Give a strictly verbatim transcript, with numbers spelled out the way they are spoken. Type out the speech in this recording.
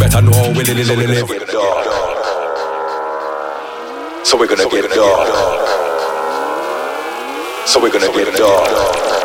better know how we live. So we're gonna get dark. So we're gonna get dark.